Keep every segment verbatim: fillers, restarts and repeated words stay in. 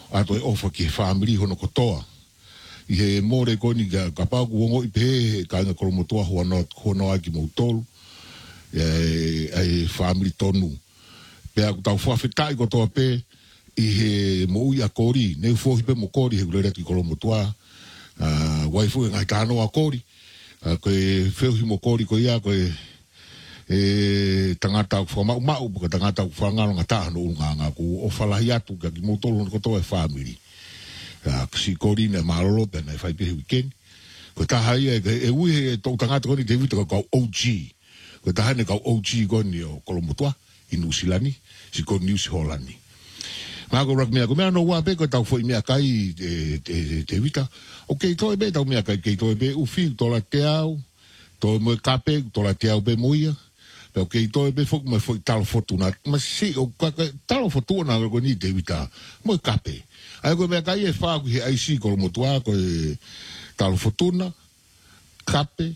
a to e ofa ki family hono kotoa i he more ko ni ga ka pa ku ngo i pe ka nga ko mo to ho no ho no aki mo tolu e ai family tonu pe a ta fo afetai ko to pe i he mo ia kori ne fo pe mo kori he gure ki ko mo to a wai fu nga ka no a kori ko e feo hi mo kori ko ia ko e e tangata fo ma ma u ko tangata fo nga nga ta no nga nga ku o fala ia tu ka ki mo tolu ko to e family a si corina malolo pe na fai pe weekend ko ta hai e e ui e to tanga to ni David ko O G ko ta hane ko O G ko ni o Kolomotwa i New Zealand si ko New Zealand ma ko rak me ko me no wa pe ko ta foi me kai e e David ok to be ta me kai ke to be u fi to la teau to mo kape to la teau be moia pe ok to be fo me foi tal fortuna ma si o tal fortuna ko ni David mo kape ai ko me kai e fa ku ai si ko mo tua ko tal fortuna kape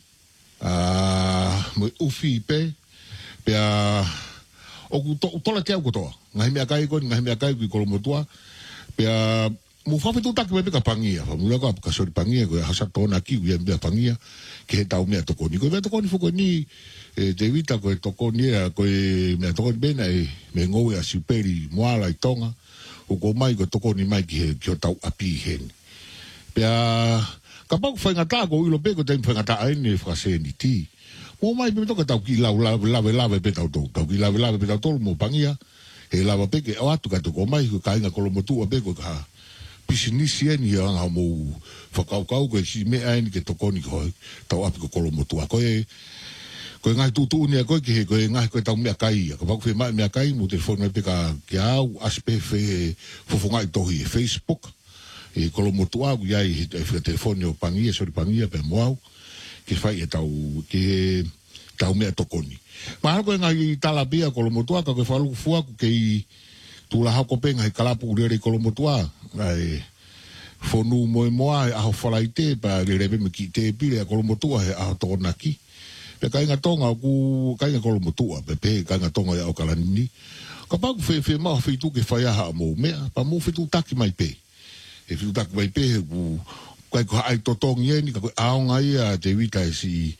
a mo ufi pe pe a o to to la tia ko to ngai me kai ko ngai me kai ko mo tua pe a mo fa tu tak me ka pangia fa mo ka ka so pangia ko ha sa to na ki u me pangia ke ta me to ko ni ko me to ko ni fo ko ni e te vita ko to ko ni ko me to ko bena e me ngo ya superi mo ala i tonga o ko mai ko toko ni mai ki ki o tau api hen pea ka pau fai ngata ko ilo pe ko tem fai ngata ai ni frase ni ti mo mai pe to ka tau ki lau lau lau lau pe tau to tau ki lau lau pe tau to mo pangia e lava pe ke o atu ka to ko mai ko ka inga ko mo tu pe ko ka pisinisi ni nga mo fakau kau ko si me ai ni ke toko ni ko tau api ko ko mo tu ko e ko ngai tu tu ni ko ki ko ngai ko tau me kai ko ba ko me me kai mo telefone pe ka ki au aspe fe fo fo ngai to hi Facebook e ko mo tu au ya i fe telefone o pangia so pangia pe mo ki fai e tau ki tau me to koni ma ko ngai tala bia ko mo tu ka ko fa lu fu ku ke tu la ha ko pe ngai kala pu re ko mo tu ai fo nu mo mo a ho falaite pa le rebe me ki te pile ko mo tu a to na ki pe kai nga tonga ku kai nga Kolomotua pe pe kai nga tonga ya o kalani ka pa fe fe ma fe tu ke fa ya ha mo me pa mo fe tu taki mai pe e fe tu taki mai pe ku kai ko ai to tong ye ni ka a nga ia te vita si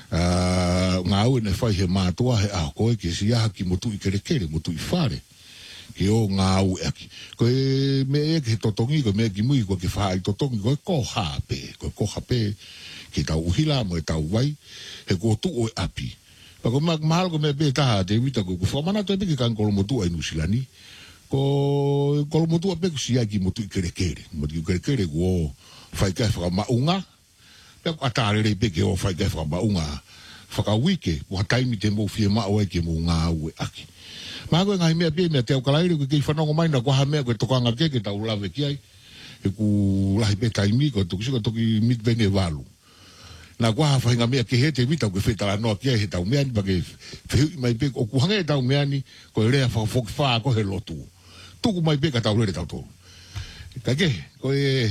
a nga u ne fa he ma to he a ko ke si ya ki mo tu i kere kere mo tu i fare ke o nga u aki ko e me ke to tongi ko me ki mu ko ke fa ai to tongi ko ko ha pe ko ko ha pe ki tau uhila mo e tau wai he ko tu o api pa ko mak mahal ko me pe ta te vita ko ko mana to pe ki kan Kolomotua i New Zealand ko Kolomotua pe ko si aki mo tu kere kere mo tu kere kere ko fai ka fa ma unga pe ko atare re pe ke o fai ka fa ma unga fa ka wike wa taimi te mo fie ma o e ke mo nga u aki ma ko ngai me pe me te o kalai ko ki fa no mai na ko ha me ko to kanga ke ke tau lave ki ai e ku lai pe taimi ko to ko to ki mit bene valu na kwa fa nga me ke he te vita ko feta la no ke he tau me ani ba ke fe mai pe o ku hanga tau me ani ko re fa fo fa ko he lotu tu ku mai pe ka tau le tau to ka ke ko e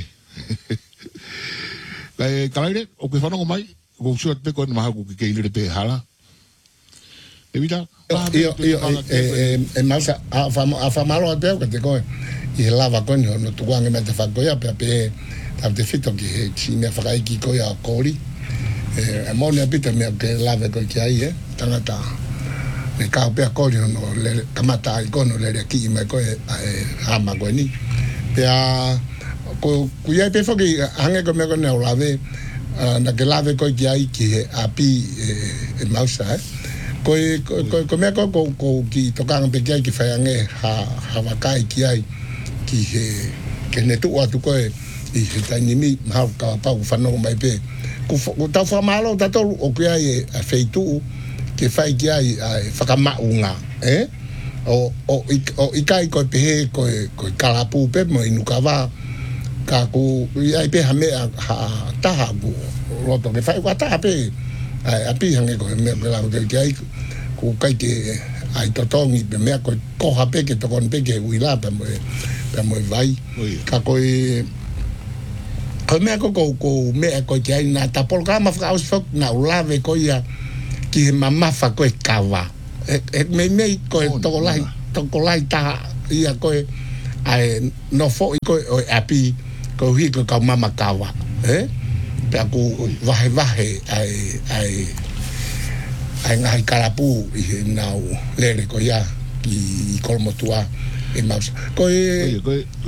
ka e kalai o ku fa no mai ko su pe ko ma ku ke ile pe hala e vita io io e e ma a fa a fa malo pe ko te ko e lava ko no tu kwa me te fa ko ya pe pe ta te fito ki chi me fa kai ki ko ya kori e mo ne pita me ke lave ko ki ai e tangata me ka pe ko no le kamata i ko no le ki me ko e ama ko ni pe a ko ku ya pe fo ki hange ko me ko ne lave na ke lave ko ki ai ki api e mausa ko ko ko me ko ko ki to ka pe ki ki fa nge ha ha ma kai ki ai ki he ke ne tu atu ko e i ta ni mi ma ka pa u fa no mai pe ku ta fa malo ta to o ku ai a feitu ke fai ki ai fa ka ma unga eh o o o i kai ko pe ko ko kala pu pe mo inu ka va ka ku ai pe ha me ha ta ha bu ro to ke fai ko ta pe ai api hange ko me la ko ki ai ku kai ke ai to to mi me ko ko ha pe ke to kon pe ke wi la pe mo pe mo vai ka ko ko me ko ko ko me ko ki na ta por ka ma fra us na lave ko ya ki mama fa ko kava e me me ko to lai to ko lai ta ia ko ai no fo i ko o api ko hi ko ka mama kawa eh pe ko vahe vahe ai ai ai ngai karapu i nau lele ko ya i kolmotua e mausa ko e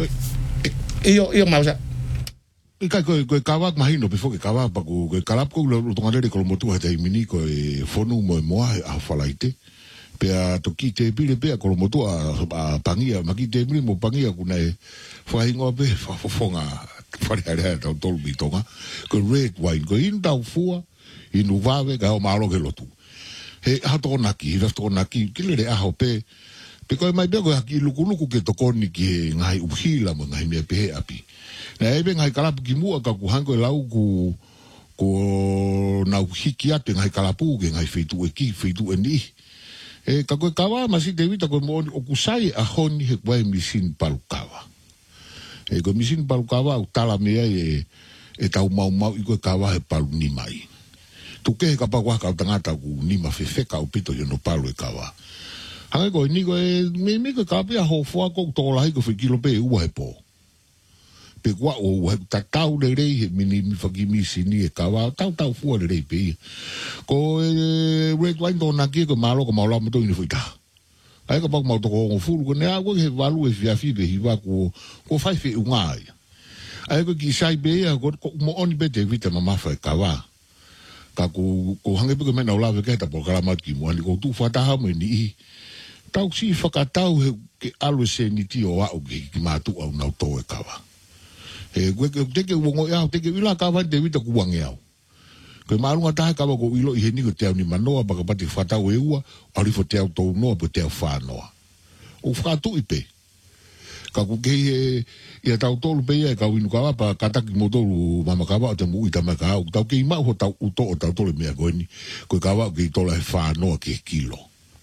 io io mausa e kai ko ko kawa mahino pe fo ke kawa pa ko kalap ko lo tonga lele kolmotua te mini ko e fonu mo mo a falaite pe a toki te pile pe a kolmotua a pangia maki te mini mo pangia kuna e fa ingo pe fa fonga fa re ta tol bitonga ko red wine ko in tau fua inu vave ka o malo ke lotu he hato naki hato naki kile re a hope pe ko mai bego ki luku luku ke tokoni ki ngai uhila mo ngai me pe api na e ben ngai kalap ki mua ka ku hango lau ku ko na hiki ate ngai kalapu ke ngai feitu e ki feitu e ni e ka ko kawa masi te vita ko mo o kusai a honi he kwai misin palukawa e ko misin palukawa o tala mea e e tau mau mau i ko kawa he palu ni mai tu ke ka pa kwa ka tangata ku ni ma fefe ka o pito yo no palu e kawa hanga ko ni ko e me me ko ka pia ho fo ko to la ko fi kilo pe u he po pe kwa o he ta tau le re he mini mi fa ki misi ni e kawa tau tau fu le re pe ko red wine do na ki ko malo ko malo mo to ni fu ta ai ko pa mo to ko fu ko ne a ko he valu e fia fi be hi va ko ko fai fe u ngai ai ko ki sai be a ko mo oni be te vita mama fa kawa ka ko ko hange pe ko me na la ve ka ta po kala ma ki mo ani ko tu fa ta ha mo ni tau si fa ka tau he ke alu se ni ti o a o ki ma tu au na to e kawa e gwe ke te ke wongo ya te ke ila ka va de vita ku wange au ko marunga ta ka ko ilo i he ni ko te ni manoa ba ka pati fata we ua ali fo te au to no po te fa no o fa tu ipe ka ku ke e tau to lu pe e ka winu ka pa ka ta ki mo to mama ka ba te mu i ta ma ka tau ke ma ho tau to tau to le me ko ni ko ka ba ki to la fa no ke kilo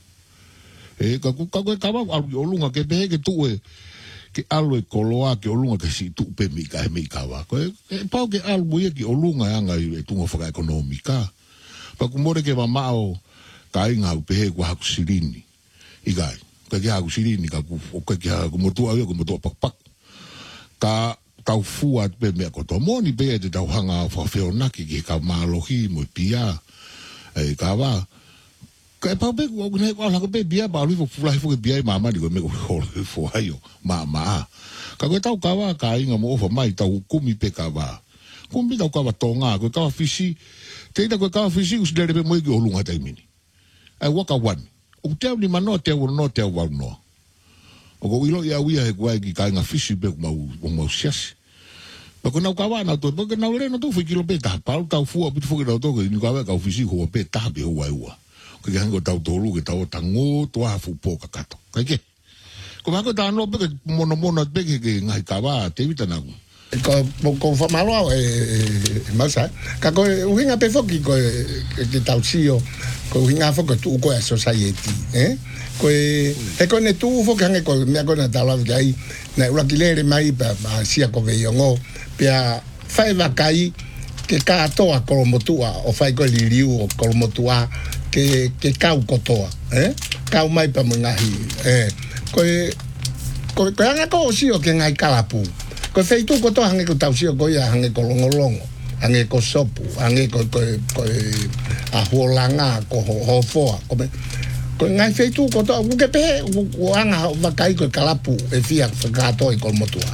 e ka ku ka ko ka ba o lunga ke pe ke tu e ke alu e koloa ke olunga ke si tu pe mi ka mi ka wa ko e pau ke alu ye ki olunga anga i tunga whaka ekonomika pa ku more ke mama o ka inga u pe ku haku sirini i gai ka ke haku sirini ka ku ka ke haku motu au ku motu pak pak ka tau fua pe me ko to moni pe e te tau hanga fa feona ki ke ka malohi mo pia e ka wa ka pa be ko ne ko la ko be bia ba lu fo fula fo bia mama di ko me ko fo ayo mama ka ko tau ka wa ka inga mo fo mai tau kumi pe ka wa kumi tau ka wa tonga ko ka fisi te ta ko ka fisi us de be mo ki olunga tai mini ai wa ka wan o te ni mano te o no te wa no o ko ilo ya wi e ko ai ki ka nga fisi be mo mo sias pa ko na ka wa na to ko na le no to fo kilo pe ta pa tau fu o fo ki no to ko ni ka wa ka fisi ho pe ta be wa wa ko ke hango tau tolu ke tau tango to a fu po ka kato ka ke ko ma ko ta no pe mono mono pe ke ngai ka ba te vita na ko ko fa malo e masa ka ko winga pe fo ki ko ke tau sio ko winga fo ko tu ko a society eh ko e ko ne tu fo ka ngai ko me ko na tala ga i na ura ki le mai pa sia ko ve yongo pe a fai va kai ke ka to a ko motua o fai ko liriu o ko motua ke ke kau kotoa eh kau mai pa mangahi eh ko ko ko anga ko si o ke ngai kalapu ko feitu ko to hange ko tau si o ko ya hange ko longolongo hange ko sopu hange ko ko ko a holanga ko ho fo ko me ko ngai feitu ko to u ke pe u anga va kai ko kalapu e fia ka to i ko motua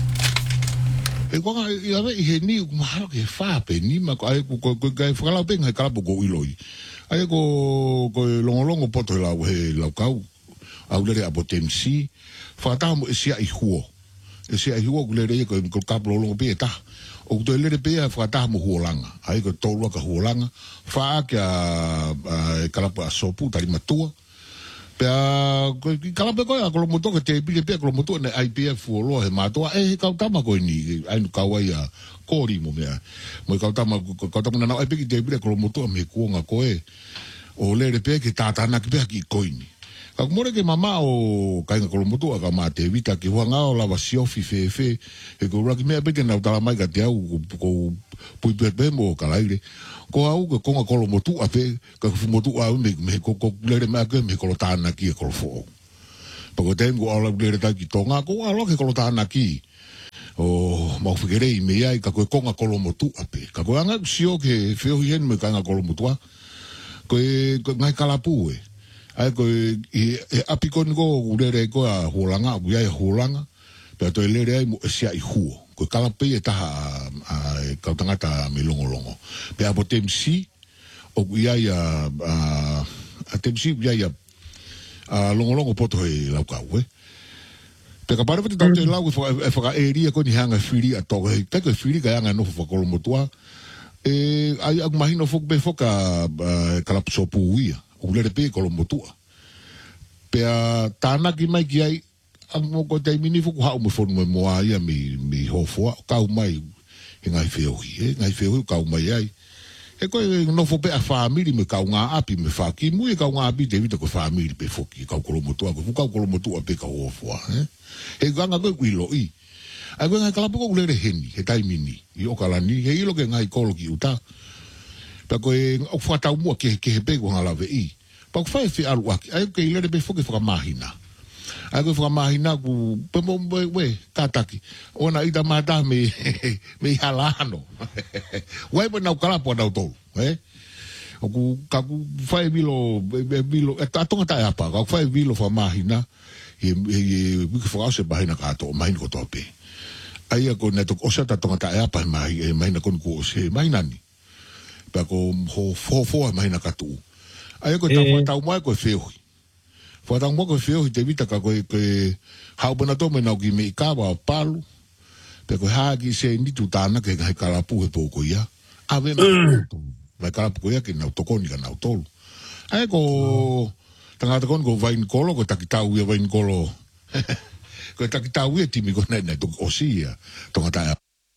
e ko nga i ave i he ni ku mahalo ke fa pe ni ma ko ai ko ko kai fa la pe ngai kalapu ko iloi ai ko ko longolongo poto la he la kau au le a potensi fa ta mo sia i huo e sia i huo le le ko ko kaplo longo pe ta o to le pe fa ta mo huolanga ai ko to lo ka huolanga fa ka kala pa sopu tali matua pe ko kala pe ko ko mo to ke te pile pe ko mo to ne I P F lo he matua e ka ta ma ko ni ai ka wa ya kori mo mea mo ka ta ma ka ta na ai pe ki te pile ko mo to me ko nga ko e o le pe ki ta ta na ki pe ki koini ka mo re ke mama o ka nga ko mo to ka ma te vita ki wa nga o la va si ofi fe fe e ko ra ki me pe ke na ta mai ka te au ko pui pe pe mo ka laile ko au ko nga ko mo to a pe ka mo to a me me ko ko le me ka me ko ta na ki ko fo Pako tengu ala lere tai ki tonga, ko alo ke kolo tāna ki. O mau whikerei me ai, ka koe konga kolo motu ape. Ka koe anga sio ke whiohi hen me ka anga kolo motua. Koe ngai kalapu e. Ai koe e api koni ko urere koe a huolanga, apu iai a huolanga. Pea toi lere ai mo esia i huo. Koe kalape e taha a kautangata me longolongo. Pea po temsi, o iai a a temsi iai a a longolongo poto he laukau e. Peka pare pati tau te lau e whaka e ria ko ni hanga whiri a toga hei. Peka whiri ka hanga nofo whakolo motua. E ai aku mahino fok be foka kalapsopu uia. O lere pe kolo motua. Pea tānaki mai ki ai ang mo ko te mini foku hau me fonu me moa ia mi, mi hofoa. Kau mai he ngai whiohi. E ngai whiohi kau mai ai. E koe nofo pe a whaamiri me kau ngā api me whaki. Mui e kau ngā api te vita koe whaamiri pe foki. Kau kolo motua. Koe kau kolo motua pe kau hofoa. Eh? He ganga koe kuilo i. Ai koe ngai kalapu koe ulere heni. He taimini. I okalani. He ilo ke ngai kolo ki uta. Pa koe o whatau mua ke, ke he pego ngalawe i. Pa koe whae whi alu aki. Ai koe ilere pe foki whakamahina. Ai koe whakamahina ku pemo mwe we kataki. Ona ita mata me me halano. Wai po nau kalapu anau tolu. Eh? Oku kaku whae vilo vilo. Atonga tae apa. Kaku whae vilo whamahina. He he wiki whakause mahina kato. Mahina ko tope. Ai ako neto osa tatonga tae apa he mahina koni ko ose. Mahinani. Pea ko ho ho ho mahina katu. Ai ako tau tau mai ko whiohi. Whatang mo ko whiohi te vita ka koe koe haupana tō me nau ki me i kawa palu. Pe koe haagi se nitu tāna ke kai kalapu he pōko ia. Awe na mai kalapu ko ia ke nau tokoni ka nau tolu. Ai ko tangata koni ko vain kolo ko takitau ia vain kolo. Ko takitau ia timi ko nei nei tok osi ia. Tonga tae.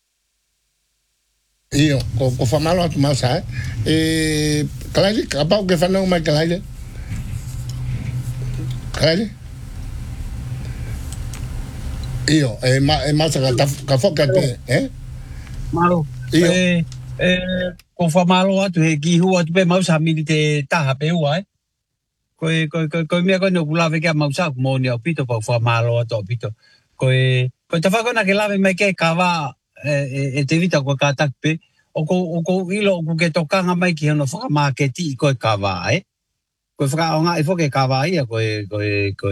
Io, ko ko fa malo atu masa eh. E kalai kapau ke fa no mai kalai. Kalai. Io, e ma e masa ka ka foka te, eh? Malo. Io. E e ko fa malo atu he ki hu atu pe mausa mini te taha pe ua eh. Ko ko ko ko mia ko no kulave ke mausa mo ni opito pa fa malo atu opito. Ko ko ta fa ko na ke lave mai ke kava e e te vita ko ka takpe o ko o ko ilo ko ke tokanga mai ki no fa marketi ko kava eh. Ko fra nga i fo ke kava ia ko ko ko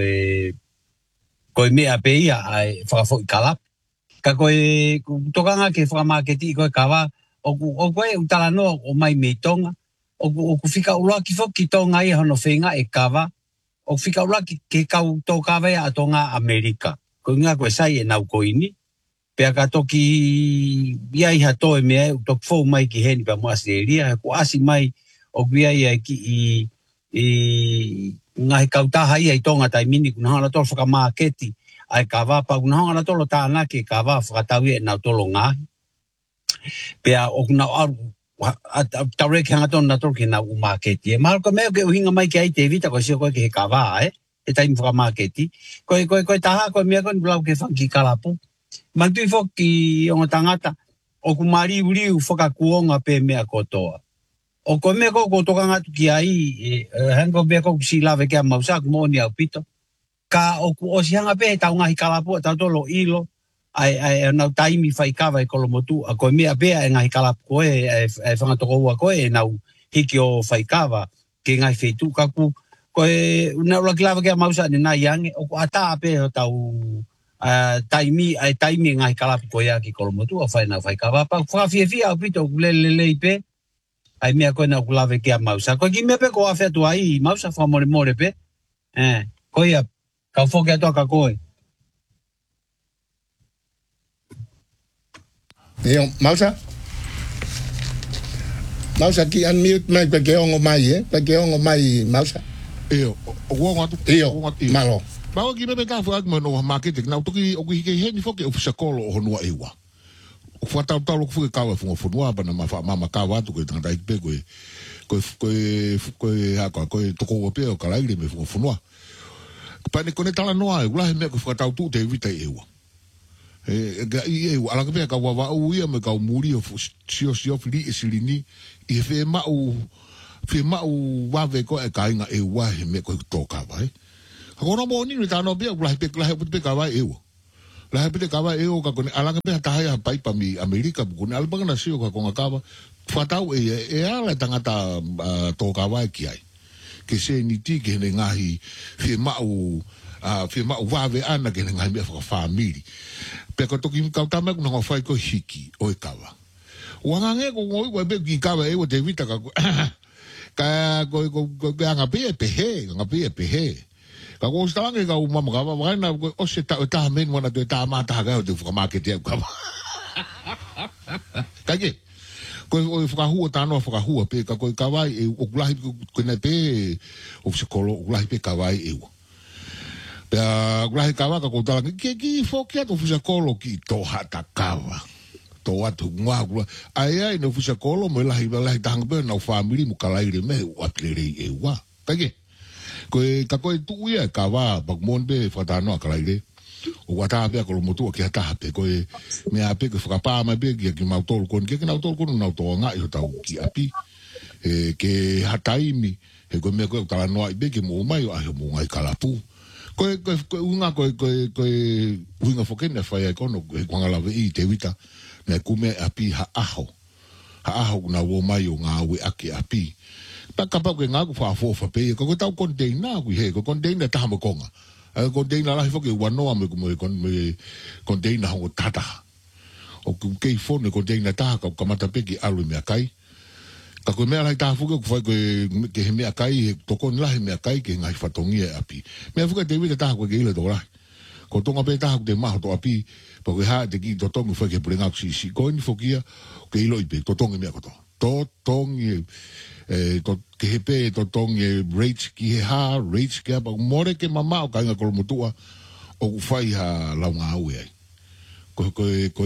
ko me a pe ia ai fra fo kala ka ko tokanga ke fra marketi ko kava o o ko utala no o mai me tonga o o ku fika ula ki fo ki tonga i hono fenga e kava o fika ula ki ke ka to kava a tonga Amerika ko nga ko sai e nau ko ini pe ka toki ia i ha to e me to fo mai ki heni pa mo aseria ko asi mai o via ia ki i i ngai kauta hai ai tonga tai mini kuna hala tolo whaka marketi ai kawa pa kuna hala tolo tāna ke kawa whakatawi e nau tolo ngā pea o kuna aru taure ki hanga tona tolo ke nau marketi e mahalo ka meo ke uhinga mai ki ai te vita ko sio koe ke he kawa e e taimi whaka marketi koe koe koe taha koe mea koe blau ke whanki kalapu mantui whoki o tangata o kumari uriu whaka kuonga pe mea kotoa o ko me ko ko toka ngatu ki ai hango be ko si lave ke mausa mo ni au pito ka o ku o si hanga pe ta nga hikalapu ta tolo ilo ai ai na taimi fai kava e kolo motu a ko me be nga hikalapu ko e e fanga to ko ko e na hiki o fai kava ke nga fetu ka ku ko e na lo lave ke mausa ni na yang o ata pe ta u taimi ai taimi nga hikalapu ko ya ki kolo motu a fai na fai kava pa fa fi fi au pito le le le pe ai mea koe na kulave ke a mausa. Koe ki mea pe ko awhia tu ai, mausa wha more more pe. Eh, koe ia, kau whoke atoa ka koe. Io, mausa? Mausa ki unmute mai pe ke ongo mai, eh? Pe ke ongo mai, mausa? Io, o wonga tu. Io, malo. Bao ki mea pe ka whaak mano ha marketing, nau toki o ki hike heni whoke o fisakolo o honua ewa. O whatau tau fuke kawa funga funua bana ma mama kawa tu ko tanga ikpe ko ko ko ko ha ko ko to ko pe o kala ile me funga funua pa ne kone tala noa ula me ko whatau tu te vita ewa e ga i e ala ka ka wa wa u ia me ka muri o sio sio fili e silini e fe ma u fe ma u wa ve ko e ka inga e wa me ko to ka vai Ko no mo ni ni tano be ulah pe ulah pe kawai eu. Lah pe kawai eu ka ko alanga pe tahaya pai pa mi Amerika ko ni albanga na sio ka ko ngakava. Fatau e e ala tangata to kawai ki ai. Ke se ni ti ke ne ngahi fi mau a fi mau va ve ana ke ne ngahi me fa family. Pe ko to ki ka tama ko no fai ko hiki o e kawa. Wangange ko ngoi wa be ki kawa e o te vita ka ka ko ko ko nga pe pe he nga pe pe he ka ko sta nga ka uma ma ka na o se ta ta men wana te ta ma ta ga te fu ma ke te ka ka ke ko o fu ka hu ta no fu ka hu pe ka ko ka vai e o kula ko na pe o se kolo o kula pe ka vai e o pe a kula ka va ka ko ta ke ki fo ke to fu se kolo ki to ha ta ka va to atu ngwa ai ai no fusa kolo mo la hiba la tang be no family mo kala ire me o atlere e wa kage ko ka ko tu ia ka va bak mon be fa ta no kala ire o wa ta be ko mo tu ke ta pe ko me a pe ko fa pa ma be ki ma tol kon ke na tol kon na to nga yo ta ki api e ke hataimi e ko me ko ta no ai be ke mo mai a mo ngai kala pu ko ko unga ko ko ko unga fo ke na fa ko no ko ngala ve i te vita na kume api ha aho ha aho na wo mai o ngā we ake api pa kapa ko ngā ku fa fo fa pe ko tau container ku he ko container ta mo konga a container la fo ke wano ame ku mo kon me container ho tata o ku ke fo ne container ta ka kamata pe ki alu me akai ka ko me ala ta fo ko fa ko ke me akai to kon la me akai ke ngai fatongi api me fo ke te vita ta ko ke ile do la ko tonga pe ta de ma to api porque ha de ki to tonga foi que prenga si si ko ni fokia que ilo ipe to tonga me ko to tonga eh to que pe to tonga rates ki ha rates que ba more que mama o kanga ko mutua o fai ha la nga we ko ko ko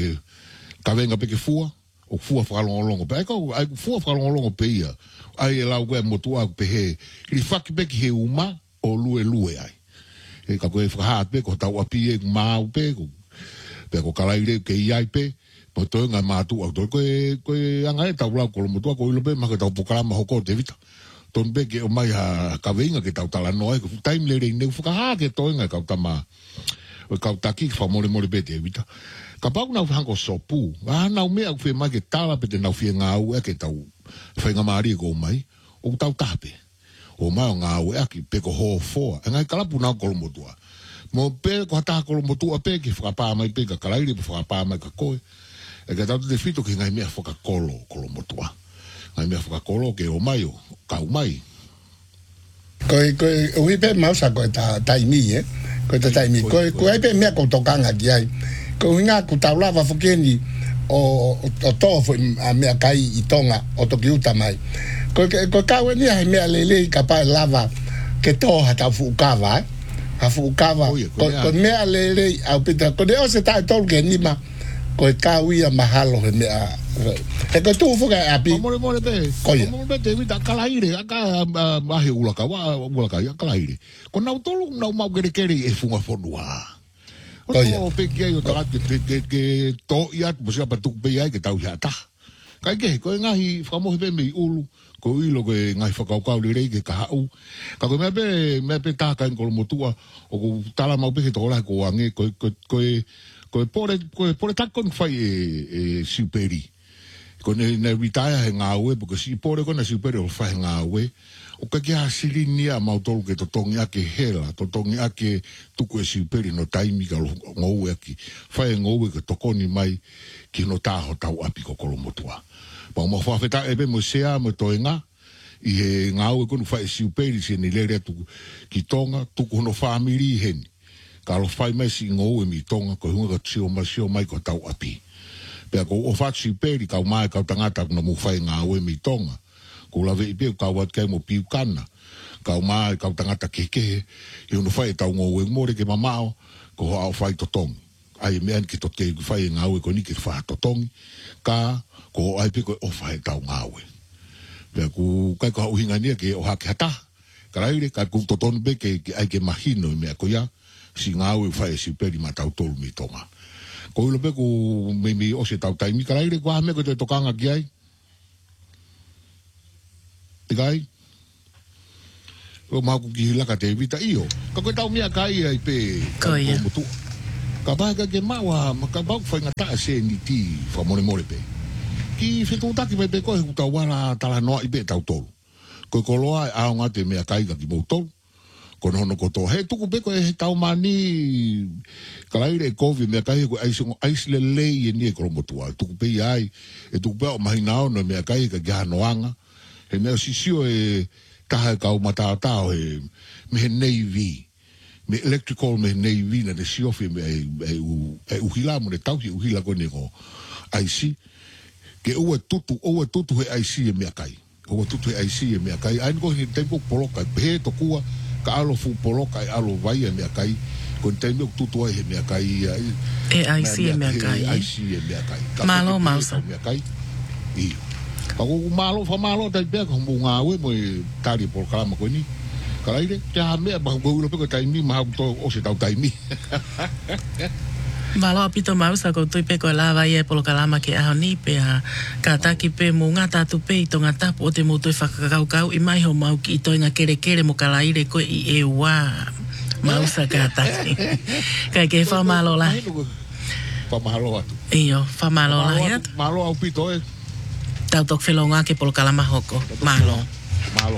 ka venga pe que fua o fua fra longo longo pe ko ai fua fra longo longo pe ia ai la we mutua pe he li fak pe ki he uma o lue lue ai e ka ko e fra pe ko ta wa pi e ma pe ko pe ko kala ire ke ia pe po to nga ma tu to ko ko anga ta bla ko mo to ko lo pe ma ka ta po kala ma ko te vita ton be ke o mai ha ka venga ke ta ta la no e ko time le ne fu ka ha ke to nga ka ta ma o ka ta ki fa mo le mo le be te vita ka pa na fa ko sopu a na me a fe ma ke ta la pe te na fi nga u e ke ta fa nga ma ri ko mai o ta ta pe o ma nga u e ki pe ko ho fo nga kala pu na ko mo to mo pe ko ta ko mo tu pe ki fra pa mai pe ka kala ri fra pa mai ka ko e ka ta de fito ki ngai me fo ka kolo ko mo tu ngai me fo ka kolo ke o mai o ka o mai ko ko o ipe ma sa ko ta ta mi e ko ta ta mi ko ko ai pe me ko to ka nga ki ai ko nga ku ta la va fo ke ni o o to fo a me kai i tonga o to ki uta mai ko ko ka we ni ai me le le ka pa lava ke to ha ta fu ka va a fukava ko ko me ale le a pita ko de o se ta tol ke ni ma ko ka wi a mahalo he me a e ko tu fuka a pi mo mo be ko mo be te vita kala ire aka ma he ula ka wa ula ka kala ire ko na tolu na ma gere kere e funga fonua o to pe ke yo ta ke ke ke to ya mo se pa tu pe ya ke ta ya ta ka ke ko nga hi fa mo be me ulu ko ilo ke ngai whakaukau li rei ke ka hau. Ka koe mea pe, mea pe tākai ko motua, o ko tala mau pe he tōra ko ange, koe, koe, koe, koe pore, koe pore takon whai e, e siuperi. Ko ne, ne retire he ngā ue, porque si pore ko na siuperi o whai ngā ue, o ka kia sirinia mau tolu ke totongi ake hela, totongi ake tuku e siuperi no taimi ka ngou ake, whai ngou e ke tokoni mai ki no tāho tau api ko kolo motua. Pa mo fa feta ebe mo sea mo toenga i he ngau e konu fai siuperi se ni lere tu ki tonga tu kono family hen ka lo fai mai si ngau e mi tonga ko hunga ka tio ma sio mai ko tau api pe ko o fa siuperi ka mai ka tangata no mo fai ngau e mi tonga ko la ve pe ka wat kai mo piu kana ka mai ka tangata ke ke i no fai tau ngau e more ke mamao ko au fai to tong ai me an ki to te fai ngau e ko ni ki fa to tong ka ko ai pe ko o fai tau ngawe pe ku kai ko hinga ni ke o hak hata karaire ka ku to ton be ke ai ke mahino me ko ya si ngawe fai si peri ma tau tol mi toma ko lo pe ku me mi o se tau tai mi karaire ko me ko te tokanga ki ai gai o maku ki laka te vita iyo ka ko tau mia kai ai pe Ko ia. mutu ka ba ka ke mawa ma ka ba fa ngata se ni ti fa mole mole pe ki fe tu taki pe pe ko hu tau wana tala no i pe tau tolu ko ko loa a nga te mia kai ka ki mo tolu ko no no ko to he tu ku pe ko he tau mani kala ire covid mia kai ko ai so ai le le ye ni ko mo tu tu ku pe ai e tu pe o mai na no mia kai ka ga no anga he me si sio e taha kau matata o he me navy me electrical me navy na de siofi me e u e uhila mo de tau ki uhila ko ne ko ai si ke o tutu o tutu he ai si e me kai o tutu he ai si e me kai ai ko he tempo poloka pe to kua ka alo fu poloka alo vai e me kai ko tempo tutu ai me kai e ai si e me kai ai si e me kai malo mausa me kai i Ako malo fa malo dai be ko nga we mo tari por kala ko ni. Kala ide ja me ba go lo pe ko tai mi ma to o se tau tai mi. Malo apito mausa ko tui pe ko lava ia polo kalama ke aho ni pe ha ka taki pe mo ngata tu pe to ngata po te mo tui whakakau kau i mai ho mau ki to nga kere kere mo kala ire ko i e wa mausa ka taki. Kai ke fa malo la. Fa malo atu. Iyo, fa malo la ia. Malo au pito e. Tau tok whelonga ke polo kalama hoko. Malo. Malo.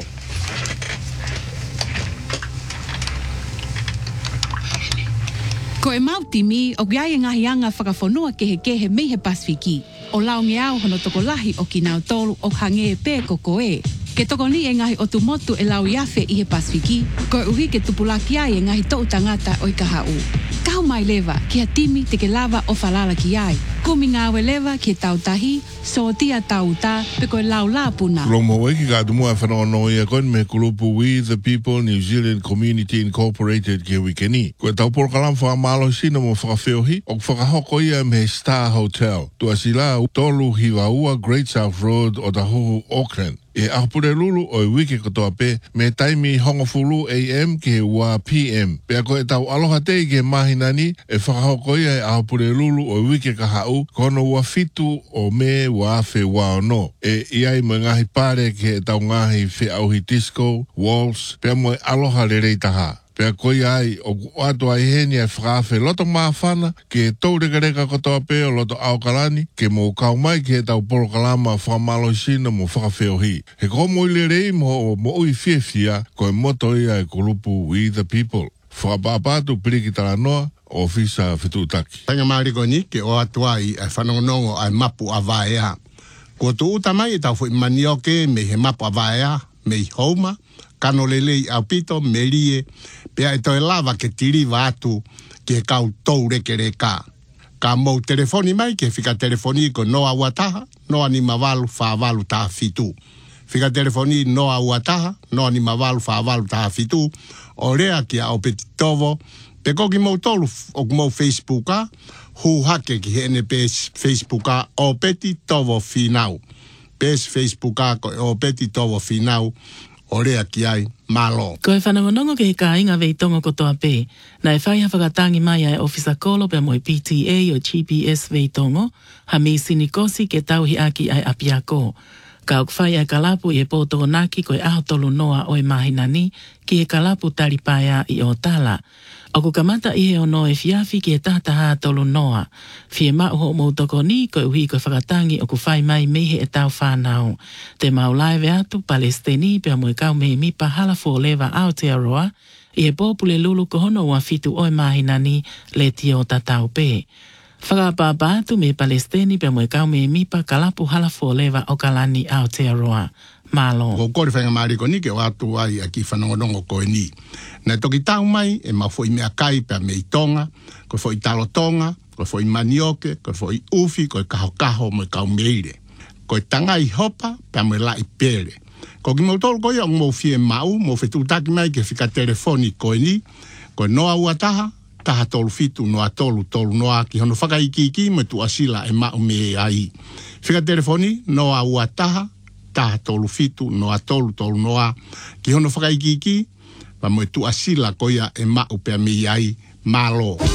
Ko e mau timi o kia e ngahi anga whakafonua ke he ke he mei he Pasifiki. O lao nge au hono toko lahi o ki nao tolu o hange e pē koko e. Ke toko ni e ngahi o tu motu e lau iafe i he Pasifiki. Ko e uhi ke tupulaki ai e ngahi tou tangata o i ka hau. Kau mai lewa ki a timi te ke lava o falala ki ai. Kumi ngāwe lewa ki e tau tahi, so tia tau tā, pe ko e lau la puna. Lomo weki ka tumua whanono ia kon me kulupu We the People New Zealand Community Incorporated ke wikeni. Ko e tau porokalam whakamalo sina mo whakawheohi, o whakahoko ia me Star Hotel. Tua sila tolu hiwaua Great South Road o Tahuhu Auckland. E ahapure lulu o i wiki kotoa pe me taimi hongofulu A M ke wa P M. Pea ko e tau aloha te ke mahinani e whakahoko ia e ahapure lulu o i wiki ka hau kono wa fitu o me wa afe wa ono. E iai mo ngahi pare ke e tau ngahi whi auhi disco, waltz, pea mo e aloha le reitaha. Pea koi ai o ato ai heni ai whakawhe loto maafana ke tau reka reka kotoa pe o loto aukalani ke mo kau mai ke tau polo kalama whakamalo sina mo whakawheohi. He ko mo ile rei mo mo ui whiewhia ko e moto ia e kulupu We the People. Whakapapatu piriki tala noa o fisa whitutaki. Tanga mariko ni ke o ato ai ai whanongonongo ai mapu a vaea. Ko tu uta mai e tau fui manioke me he mapu a vaea me i houma. Kano lelei au pito, melie, pea e toi lava ke tiri vatu ke kau tou reke reka. Ka mou telefoni mai ke fika telefoni ko noa uataha, noa ni mavalu wha valu taha fitu. Fika telefoni noa uataha, noa ni mavalu wha valu taha fitu, o rea ki au peti tovo, pe koki mou tolu o mou Facebooka, hu hake ki hene pes Facebooka o peti tovo finau. Pes Facebooka ko o peti tovo finau, Orea ki ai, malo. Ko e whanongonongo ke he ka inga vei tongo kotoa pē. Na e whai hawhakatangi mai ai ofisa kolo pe moi P T A o G P S vei tongo, ha mi sinikosi ke tauhi aki ai apiako. Ka ok whai ai kalapu i e pōtoko naki ko e aho tolu noa o e mahinani ki e kalapu taripaya i o tala. O ku kamata i he ono e fiafi ki e tahataha tolu noa. Fie mau ho mou toko ni ko e uhi ko e whakatangi o ku whai mai mehe e tau whanau. Te mau laive atu Palestini pe mo e kau mehe mipa halafo lewa Aotearoa i he pōpule lulu ko hono ua fitu o e mahinani le tio tatau pe. Whakapapa atu me Palestini pe mo e kau mehe mipa kalapu halafo lewa o kalani Aotearoa. Malo. Ko kore whenga mariko ni ke o atu ai a ki whanongonongo koe ni. Nei toki tau mai e ma foi mea kai pea mei tonga, ko foi talo tonga, ko foi manioke, ko foi ufi, ko kaho kaho mo kau meire. Ko tanga i hopa pea mo lai pere. Ko ki mo tolo koe o mo fie mau, mo fetu taki mai ke fika telefoni koe ni, ko noa ua taha, taha tolu fitu noa tolu tolu noa ki hono whakaikiki mo tu asila e mau me ai. Fika telefoni noa ua taha, taha tolu fitu, noa tolu tolu noa, ki hono whakaikiki, pa mo tu asila koia e mau pea mi ai malo.